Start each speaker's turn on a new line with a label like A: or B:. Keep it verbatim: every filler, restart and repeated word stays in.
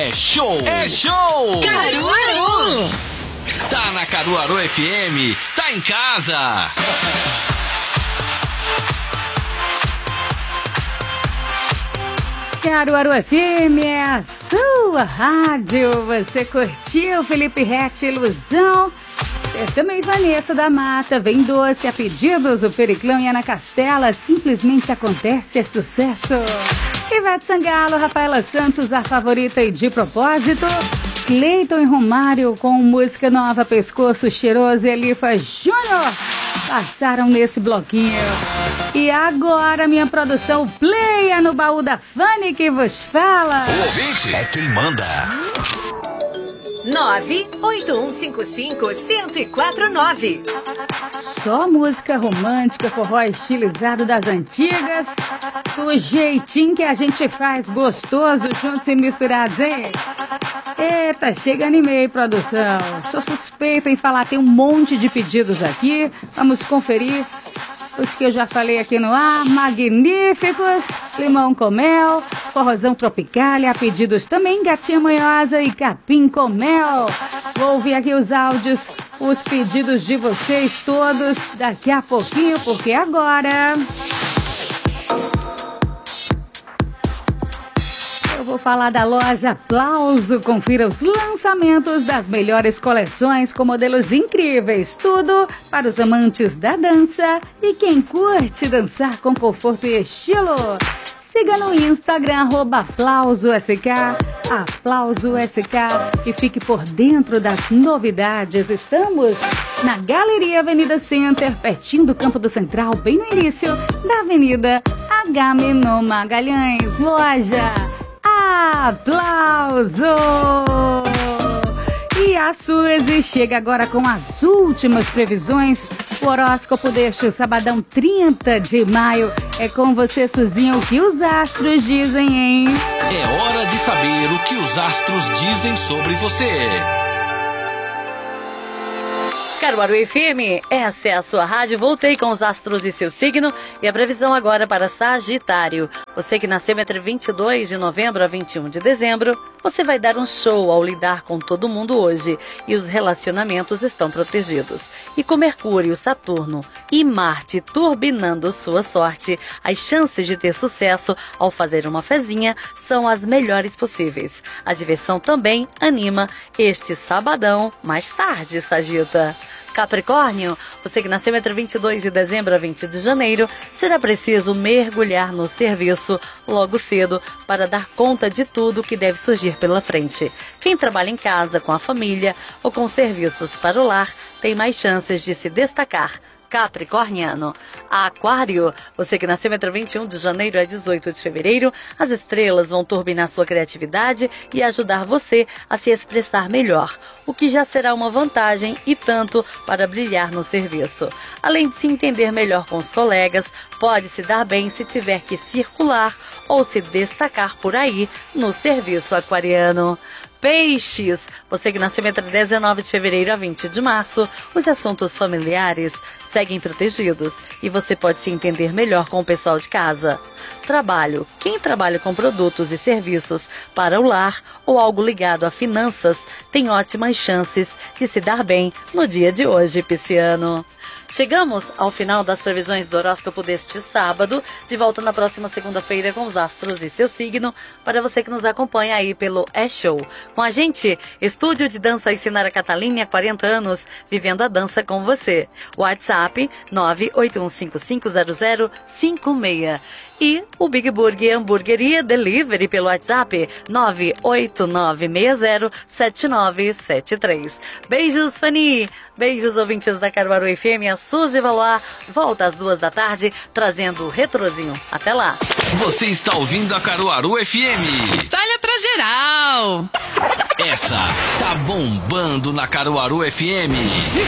A: É show! É show!
B: Caruaru!
A: Tá na Caruaru F M, tá em casa!
C: Caruaru F M é a sua rádio. Você curtiu Felipe Rett, Ilusão? Eu também, Vanessa da Mata, Vem Doce, a pedidos, o Periclão e Ana Castela, Simplesmente Acontece, é sucesso. Ivete Sangalo, Rafaela Santos, A Favorita e De Propósito. Cleiton e Romário com música nova, Pescoço Cheiroso e Elifa Júnior passaram nesse bloquinho. E agora minha produção Playa no baú da Fanny que vos fala.
A: O ouvinte é quem manda.
B: nove oito um cinco cinco, zero zero quatro nove.
C: Só música romântica, forró estilizado das antigas, do jeitinho que a gente faz gostoso, juntos e misturados, hein? Eita, chega animei, produção. Sou suspeita em falar, tem um monte de pedidos aqui. Vamos conferir os que eu já falei aqui no ar. Magníficos, Limão com Mel, Forrozão Tropical, a pedidos também Gatinha Manhosa e Capim com Mel. Vou ouvir aqui os áudios, os pedidos de vocês todos daqui a pouquinho, porque agora eu vou falar da loja Aplauso. Confira os lançamentos das melhores coleções com modelos incríveis. Tudo para os amantes da dança e quem curte dançar com conforto e estilo. Siga no Instagram, arroba Aplauso S K, Aplauso S K, e fique por dentro das novidades. Estamos na Galeria Avenida Center, pertinho do Campo do Central, bem no início da Avenida Agamenon Magalhães. Loja Aplauso! E a Suzy chega agora com as últimas previsões. O horóscopo deste sabadão trinta de maio é com você, Suzinha. O que os astros dizem, hein?
A: É hora de saber o que os astros dizem sobre você.
D: Caruaru F M, essa é a sua rádio. Voltei com os astros e seu signo e a previsão agora para Sagitário. Você que nasceu entre vinte e dois de novembro a vinte e um de dezembro, você vai dar um show ao lidar com todo mundo hoje e os relacionamentos estão protegidos. E com Mercúrio, Saturno e Marte turbinando sua sorte, as chances de ter sucesso ao fazer uma fezinha são as melhores possíveis. A diversão também anima este sabadão mais tarde, Sagita. Capricórnio, você que nasceu entre vinte e dois de dezembro a vinte de janeiro, será preciso mergulhar no serviço logo cedo para dar conta de tudo que deve surgir pela frente. Quem trabalha em casa, com a família ou com serviços para o lar, tem mais chances de se destacar. Capricorniano. Aquário, você que nasceu entre vinte e um de janeiro a dezoito de fevereiro, as estrelas vão turbinar sua criatividade e ajudar você a se expressar melhor, o que já será uma vantagem e tanto para brilhar no serviço. Além de se entender melhor com os colegas, pode se dar bem se tiver que circular ou se destacar por aí no serviço aquariano. Peixes, você que nasceu entre dezenove de fevereiro a vinte de março, os assuntos familiares seguem protegidos e você pode se entender melhor com o pessoal de casa. Trabalho, quem trabalha com produtos e serviços para o lar ou algo ligado a finanças tem ótimas chances de se dar bem no dia de hoje, pisciano. Chegamos ao final das previsões do horóscopo deste sábado, de volta na próxima segunda-feira com os astros e seu signo, para você que nos acompanha aí pelo E-Show. Com a gente, Estúdio de Dança e Sinara Catalini há quarenta anos, vivendo a dança com você. WhatsApp nove oito um cinco cinco zero zero cinco seis. E o Big Burger Hamburgueria Delivery pelo WhatsApp nove oito nove seis zero sete nove sete três. Beijos, Fanny! Beijos, ouvintes da Caruaru F M. A Suzy Valois volta às duas da tarde, trazendo o retrozinho. Até lá!
A: Você está ouvindo a Caruaru F M.
B: Espalha pra geral!
A: Essa tá bombando na Caruaru F M.